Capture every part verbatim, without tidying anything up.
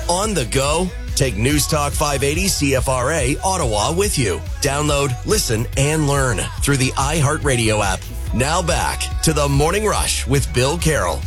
On the go? Take News Talk five eighty C F R A Ottawa with you. Download, listen, and learn through the iHeartRadio app. Now back to the Morning Rush with Bill Carroll.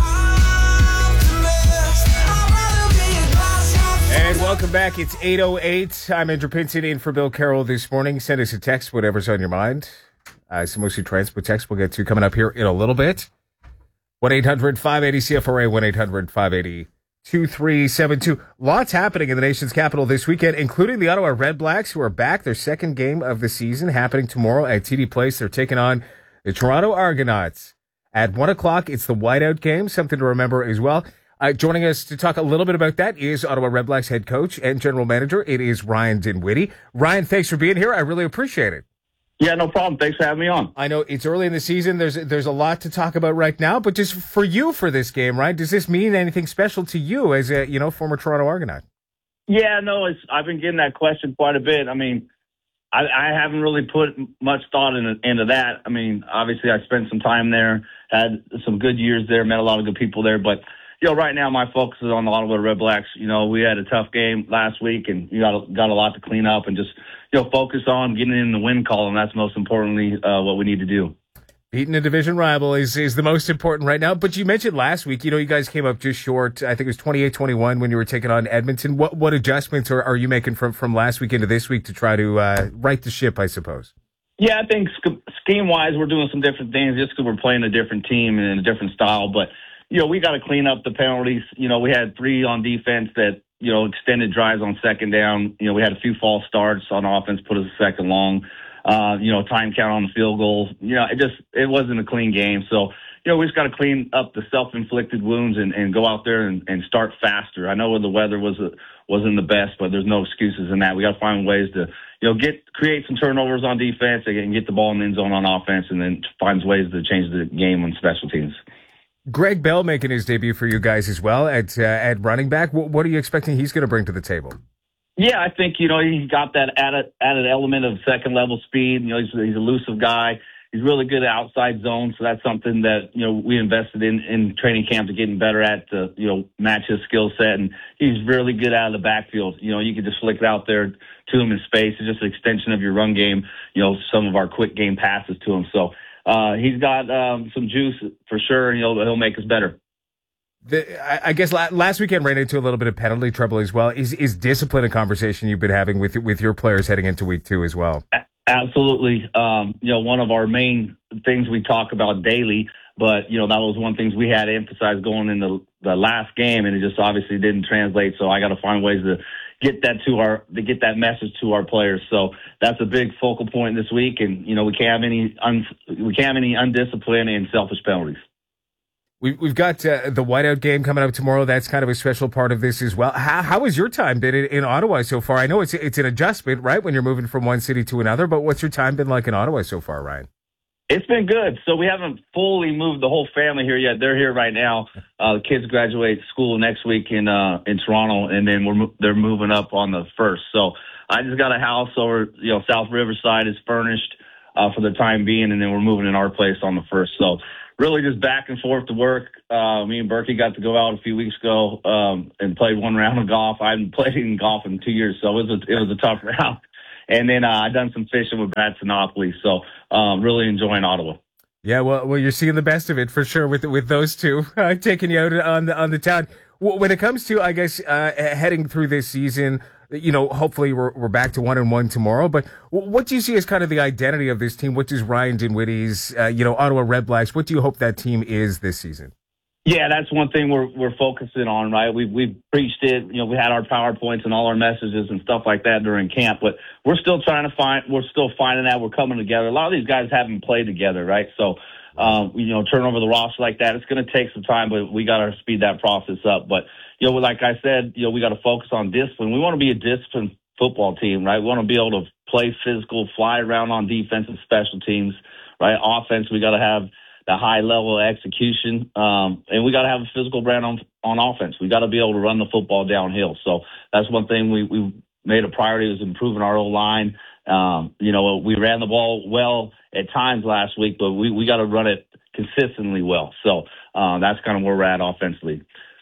And welcome back. It's eight oh eight. I'm Andrew Pinson in for Bill Carroll this morning. Send us a text, whatever's on your mind. Uh, it's mostly transport text we'll get to coming up here in a little bit. one eight hundred five eighty C F R A, one eight hundred five eighty two three seven two. Lots happening in the nation's capital this weekend, including the Ottawa Red Blacks, who are back. Their second game of the season happening tomorrow at T D Place. They're taking on the Toronto Argonauts. At one o'clock, it's the whiteout game, something to remember as well. Uh, joining us to talk a little bit about that is Ottawa Red Blacks head coach and general manager. It is Ryan Dinwiddie. Ryan, thanks for being here. I really appreciate it. Yeah, no problem. Thanks for having me on. I know it's early in the season. There's there's a lot to talk about right now, but just for you for this game, right? Does this mean anything special to you as a you know former Toronto Argonaut? Yeah, no, it's I've been getting that question quite a bit. I mean, I, I haven't really put much thought in, into that. I mean, obviously, I spent some time there, had some good years there, met a lot of good people there, but. You know, right now my focus is on the Ottawa Red Blacks. You know, we had a tough game last week, and you got got a lot to clean up, and just you know focus on getting in the win column. That's most importantly uh, what we need to do. Beating a division rival is is the most important right now. But you mentioned last week, you know, you guys came up just short. I think it was twenty-eight twenty-one when you were taking on Edmonton. What what adjustments are, are you making from from last week into this week to try to uh, right the ship? I suppose. Yeah, I think scheme wise, we're doing some different things just because we're playing a different team and a different style, but. You know, we got to clean up the penalties. You know, we had three on defense that, you know, extended drives on second down. You know, we had a few false starts on offense, put us a second long. Uh, you know, time count on the field goal. You know, it just, it wasn't a clean game. So, you know, we just got to clean up the self-inflicted wounds and, and go out there and, and start faster. I know the weather was, wasn't the best, but there's no excuses in that. We got to find ways to, you know, get, create some turnovers on defense and get the ball in the end zone on offense and then find ways to change the game on special teams. Greg Bell making his debut for you guys as well at uh, at running back. What, what are you expecting he's going to bring to the table? Yeah, I think, you know, he's got that added, added element of second-level speed. You know, he's, he's a elusive guy. He's really good at outside zone, so that's something that, you know, we invested in in training camp to getting better at to, you know, match his skill set. And he's really good out of the backfield. You know, you can just flick it out there to him in space. It's just an extension of your run game, you know, some of our quick game passes to him. So, Uh, he's got um, some juice for sure, and he'll, he'll make us better. The, I, I guess la- last weekend ran into a little bit of penalty trouble as well. Is is discipline a conversation you've been having with with your players heading into week two as well? Absolutely. Um, you know, one of our main things we talk about daily, but, you know, that was one of the things we had to emphasize going into the last game, and it just obviously didn't translate, so I got to find ways to get that to our to get that message to our players. So that's a big focal point this week, and you know we can't have any un, we can't have any undisciplined and selfish penalties. We've we've got uh, the whiteout game coming up tomorrow. That's kind of a special part of this as well. How how has your time been in, in Ottawa so far? I know it's it's an adjustment, right, when you're moving from one city to another. But what's your time been like in Ottawa so far, Ryan? It's been good. So we haven't fully moved the whole family here yet. They're here right now. Uh, the kids graduate school next week in uh, in Toronto, and then we're they're moving up on the first. So I just got a house over, you know, South Riverside is furnished uh, for the time being, and then we're moving in our place on the first. So really just back and forth to work. Uh, me and Berkey got to go out a few weeks ago um, and played one round of golf. I haven't played in golf in two years, so it was a, it was a tough round. And then uh, I done some fishing with Brad Sinopoli, so um, really enjoying Ottawa. Yeah, well, well, you're seeing the best of it for sure with with those two uh, taking you out on the on the town. When it comes to, I guess, uh, heading through this season, you know, hopefully we're we're back to one and one tomorrow. But what do you see as kind of the identity of this team? What does Ryan Dinwiddie's, uh, you know, Ottawa Red Blacks? What do you hope that team is this season? Yeah, that's one thing we're we're focusing on, right? We we've preached it. You know, we had our PowerPoints and all our messages and stuff like that during camp, but we're still trying to find. We're still finding that we're coming together. A lot of these guys haven't played together, right? So, um, you know, turn over the roster like that, it's going to take some time, but we got to speed that process up. But you know, like I said, you know, we got to focus on discipline. We want to be a disciplined football team, right? We want to be able to play physical, fly around on defense and special teams, right? Offense, we got to have the high level of execution, um, and we got to have a physical brand on on offense. We got to be able to run the football downhill. So that's one thing we we made a priority, was improving our O line. Um, you know, we ran the ball well at times last week, but we we got to run it consistently well. So uh, that's kind of where we're at offensively.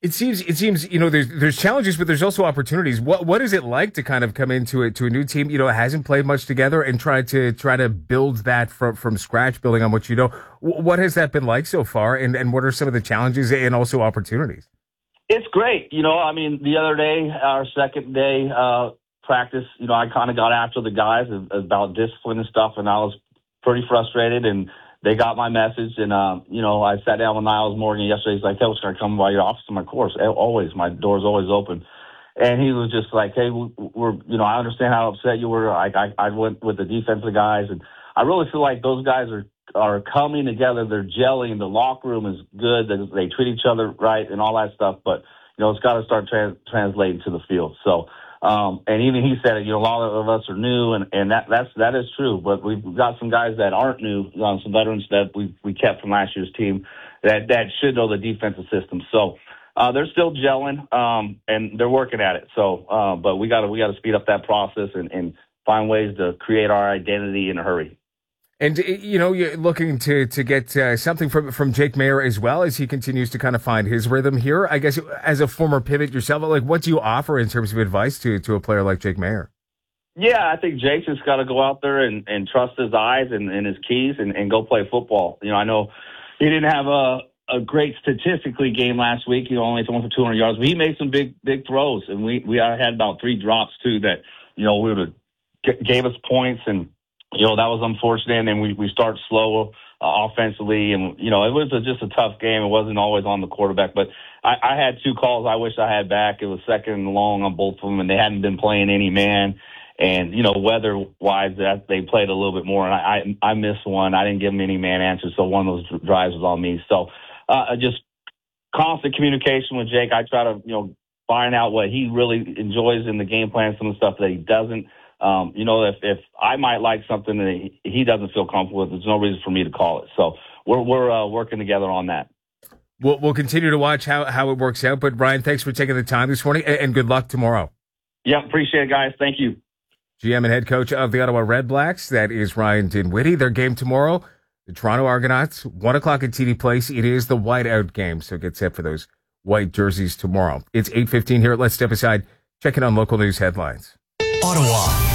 It seems, it seems, you know, there's there's challenges, but there's also opportunities. What what is it like to kind of come into it to a new team? You know, it hasn't played much together, and try to try to build that from from scratch, building on what you know. What has that been like so far, and and what are some of the challenges and also opportunities? It's great. You know, I mean, the other day, our second day uh, practice, you know, I kind of got after the guys about discipline and stuff, and I was pretty frustrated, and they got my message, and, um, you know, I sat down with Niles Morgan yesterday. He's like, hey, can I come by your office? I'm like, of course, always. My door's always open. And he was just like, hey, we're, you know, I understand how upset you were. I, I, I went with the defensive guys, and I really feel like those guys are, are coming together. They're gelling. The locker room is good. They, they treat each other right and all that stuff. But, you know, it's got to start trans- translating to the field. So, Um, and even he said it, you know, a lot of us are new, and, and that, that's, that is true, but we've got some guys that aren't new, um, some veterans that we, we kept from last year's team that, that should know the defensive system. So, uh, they're still gelling, um, and they're working at it. So, uh, but we gotta, we gotta speed up that process and, and find ways to create our identity in a hurry. And, you know, you're looking to to get uh, something from from Jake Maier as well as he continues to kind of find his rhythm here. I guess as a former pivot yourself, like, what do you offer in terms of advice to to a player like Jake Maier? Yeah, I think Jake's just got to go out there and, and trust his eyes and, and his keys and, and go play football. You know, I know he didn't have a, a great statistically game last week. He only thrown for two hundred yards, but he made some big, big throws. And we, we had about three drops, too, that, you know, we would have gave us points, and you know, that was unfortunate, and then we, we start slow uh, offensively, and, you know, it was a, just a tough game. It wasn't always on the quarterback, but I, I had two calls I wish I had back. It was second and long on both of them, and they hadn't been playing any man, and, you know, weather-wise, that they played a little bit more, and I, I, I missed one. I didn't give them any man answers, so one of those drives was on me. So uh, just constant communication with Jake. I try to, you know, find out what he really enjoys in the game plan, some of the stuff that he doesn't. Um, you know, if, if I might like something that he, he doesn't feel comfortable with, there's no reason for me to call it. So we're we're uh, working together on that. We'll, we'll continue to watch how, how it works out. But, Ryan, thanks for taking the time this morning, and, and good luck tomorrow. Yeah, appreciate it, guys. Thank you. G M and head coach of the Ottawa Red Blacks, that is Ryan Dinwiddie. Their game tomorrow, the Toronto Argonauts, one o'clock at T D Place. It is the whiteout game, so get set for those white jerseys tomorrow. It's eight fifteen here. Let's step aside, check in on local news headlines. Ottawa.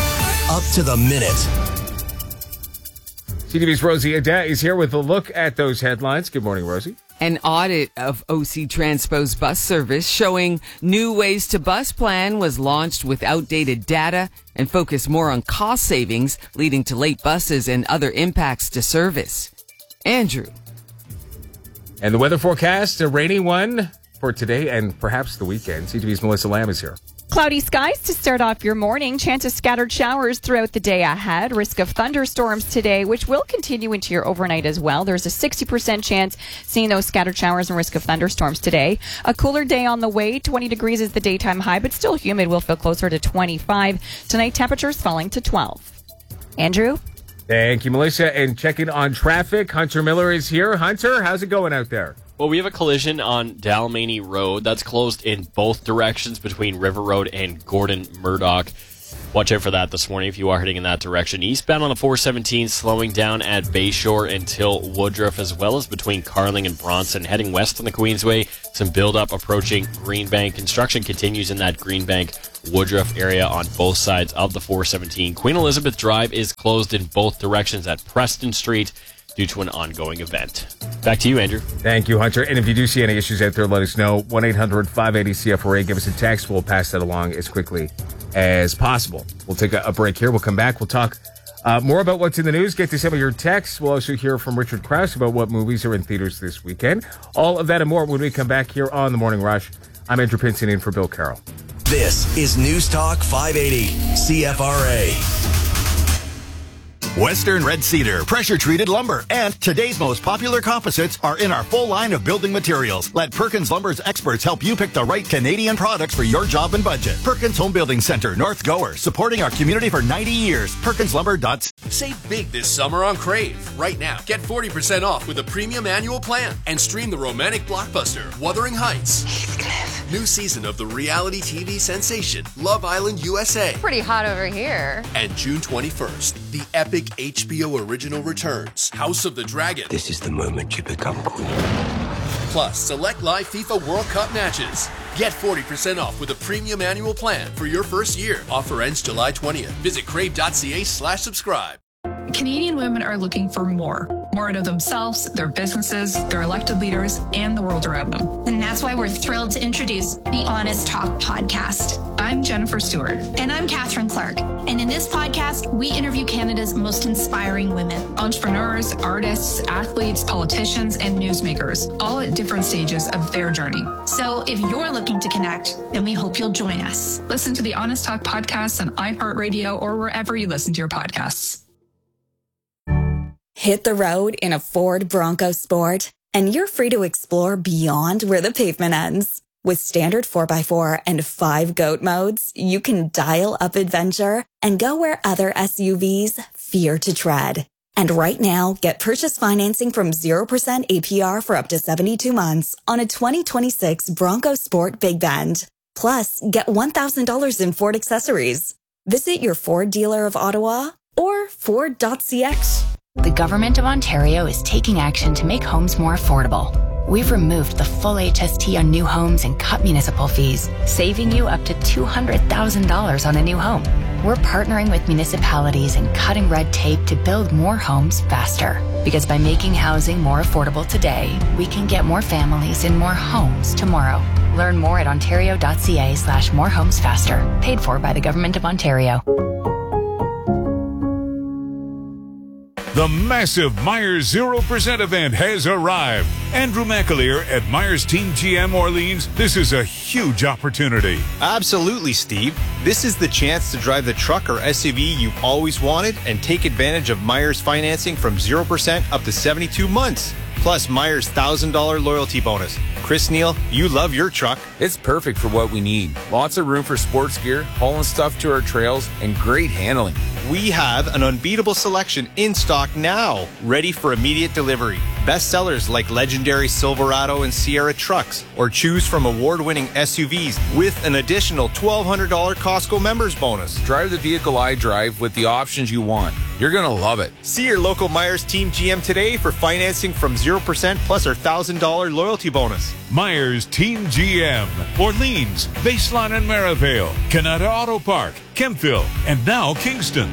Up to the minute. C T V's Rosie Adair is here with a look at those headlines. Good morning, Rosie. An audit of O C Transpo's bus service showing new ways to bus plan was launched with outdated data and focused more on cost savings, leading to late buses and other impacts to service. Andrew. And the weather forecast, a rainy one for today and perhaps the weekend. C T V's Melissa Lamb is here. Cloudy skies to start off your morning. Chance of scattered showers throughout the day ahead. Risk of thunderstorms today, which will continue into your overnight as well. There's a sixty percent chance seeing those scattered showers and risk of thunderstorms today. A cooler day on the way. twenty degrees is the daytime high, but still humid. Will feel closer to twenty-five. Tonight, temperatures falling to twelve. Andrew? Thank you, Melissa. And checking on traffic, Hunter Miller is here. Hunter, how's it going out there? Well, we have a collision on Dalmany Road that's closed in both directions between River Road and Gordon Murdoch. Watch out for that this morning if you are heading in that direction. Eastbound on the four seventeen, slowing down at Bayshore until Woodruff, as well as between Carling and Bronson. Heading west on the Queensway, some build-up approaching Greenbank. Construction continues in that Greenbank Woodruff area on both sides of the four seventeen. Queen Elizabeth Drive is closed in both directions at Preston Street due to an ongoing event. Back to you, Andrew. Thank you, Hunter. And if you do see any issues out there, let us know. one eight hundred five eighty C F R A. Give us a text. We'll pass that along as quickly as possible. We'll take a, a break here. We'll come back. We'll talk uh, more about what's in the news. Get to some of your texts. We'll also hear from Richard Krause about what movies are in theaters this weekend. All of that and more when we come back here on The Morning Rush. I'm Andrew Pinson in for Bill Carroll. This is News Talk five eighty C F R A. Western Red Cedar, pressure-treated lumber, and today's most popular composites are in our full line of building materials. Let Perkins Lumber's experts help you pick the right Canadian products for your job and budget. Perkins Home Building Center, North Gower, supporting our community for ninety years. Perkins Lumber dot C A. Save big this summer on Crave. Right now, get forty percent off with a premium annual plan and stream the romantic blockbuster, Wuthering Heights. Heathcliff. New season of the reality T V sensation, Love Island U S A. Pretty hot over here. And June twenty-first, the epic H B O original returns, House of the Dragon. This is the moment you become queen. plus select live FIFA World Cup matches. Get forty percent off with a premium annual plan for your first year. Offer ends July twentieth. Visit crave.ca slash subscribe. Canadian women are looking for more. More out of themselves, their businesses, their elected leaders, and the world around them. And that's why we're thrilled to introduce the Honest Talk podcast. I'm Jennifer Stewart. And I'm Catherine Clark. And in this podcast, we interview Canada's most inspiring women. Entrepreneurs, artists, athletes, politicians, and newsmakers, all at different stages of their journey. So if you're looking to connect, then we hope you'll join us. Listen to the Honest Talk podcast on iHeartRadio or wherever you listen to your podcasts. Hit the road in a Ford Bronco Sport, and you're free to explore beyond where the pavement ends. With standard four by four and five GOAT modes, you can dial up adventure and go where other S U Vs fear to tread. And right now, get purchase financing from zero percent A P R for up to seventy-two months on a twenty twenty-six Bronco Sport Big Bend. Plus, get one thousand dollars in Ford accessories. Visit your Ford dealer of Ottawa or Ford dot C X. The Government of Ontario is taking action to make homes more affordable. We've removed the full H S T on new homes and cut municipal fees, saving you up to two hundred thousand dollars on a new home. We're partnering with municipalities and cutting red tape to build more homes faster. Because by making housing more affordable today, we can get more families in more homes tomorrow. Learn more at ontario.ca slash more homes faster. Paid for by the Government of Ontario. The massive Myers zero percent event has arrived. Andrew McAleer at Myers Team G M Orleans, this is a huge opportunity. Absolutely, Steve. This is the chance to drive the truck or S U V you've always wanted and take advantage of Myers financing from zero percent up to seventy-two months. Plus Myers one thousand dollars loyalty bonus. Chris Neal, you love your truck. It's perfect for what we need. Lots of room for sports gear, hauling stuff to our trails, and great handling. We have an unbeatable selection in stock now, ready for immediate delivery. Best sellers like legendary Silverado and Sierra trucks, or choose from award-winning S U Vs with an additional twelve hundred dollars Costco members bonus. Drive the vehicle I drive with the options you want. You're going to love it. See your local Myers Team G M today for financing from zero percent plus our one thousand dollars loyalty bonus. Myers Team G M, Orleans, Baseline and Maryvale, Canada Auto Park, Kempville, and now Kingston.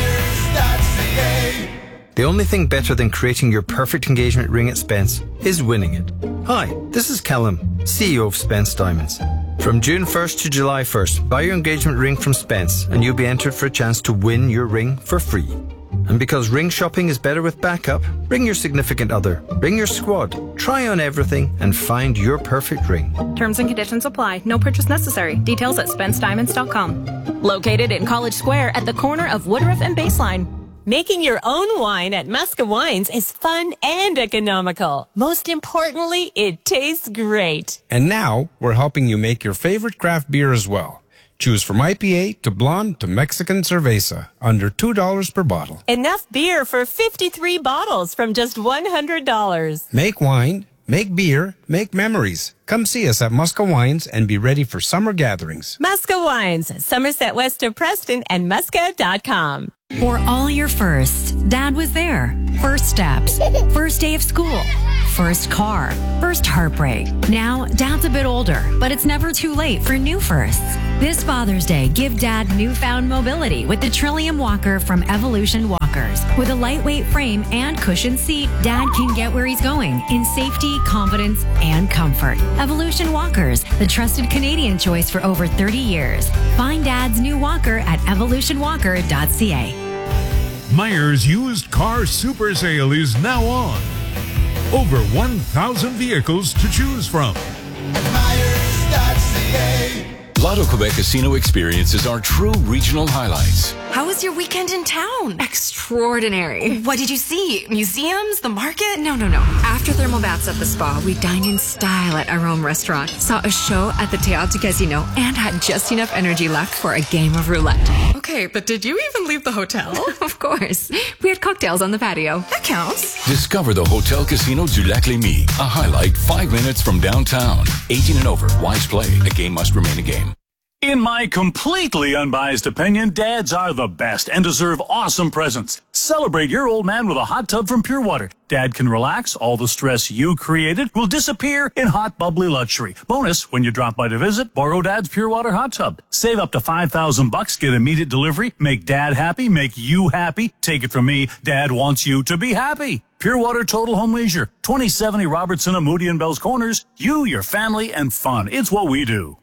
The only thing better than creating your perfect engagement ring at Spence is winning it. Hi, this is Callum, C E O of Spence Diamonds. From June first to July first, buy your engagement ring from Spence and you'll be entered for a chance to win your ring for free. And because ring shopping is better with backup, bring your significant other, bring your squad, try on everything and find your perfect ring. Terms and conditions apply. No purchase necessary. Details at spence diamonds dot com. Located in College Square at the corner of Woodruff and Baseline. Making your own wine at Muska Wines is fun and economical. Most importantly, it tastes great. And now, we're helping you make your favorite craft beer as well. Choose from I P A to blonde to Mexican cerveza, under two dollars per bottle. Enough beer for fifty-three bottles from just one hundred dollars. Make wine, make beer, make memories. Come see us at Muska Wines and be ready for summer gatherings. Muska Wines, Somerset West of Preston, and muska dot com. For all your firsts, Dad was there. First steps, first day of school, first car, first heartbreak. Now, Dad's a bit older, but it's never too late for new firsts. This Father's Day, give Dad newfound mobility with the Trillium Walker from Evolution Walkers. With a lightweight frame and cushioned seat, Dad can get where he's going in safety, confidence, and comfort. Evolution Walkers, the trusted Canadian choice for over thirty years. Find Dad's new walker at evolution walker dot c a. Myers Used Car Super Sale is now on. Over one thousand vehicles to choose from. Myers dot c a. Lotto Quebec Casino experiences are true regional highlights. How was your weekend in town? Extraordinary. What did you see? Museums? The market? No, no, no. After thermal baths at the spa, we dined in style at our own restaurant, saw a show at the Théâtre Casino, and had just enough energy left for a game of roulette. Okay, but did you even leave the hotel? Of course. We had cocktails on the patio. That counts. Discover the Hotel Casino du Lac Lémy, a highlight five minutes from downtown. eighteen and over. Wise play. A game must remain a game. In my completely unbiased opinion, dads are the best and deserve awesome presents. Celebrate your old man with a hot tub from Pure Water. Dad can relax. All the stress you created will disappear in hot, bubbly luxury. Bonus, when you drop by to visit, borrow Dad's Pure Water hot tub. Save up to five thousand bucks, get immediate delivery, make Dad happy, make you happy. Take it from me, Dad wants you to be happy. Pure Water Total Home Leisure, twenty seventy Robertson and Moody and Bells Corners. You, your family, and fun. It's what we do.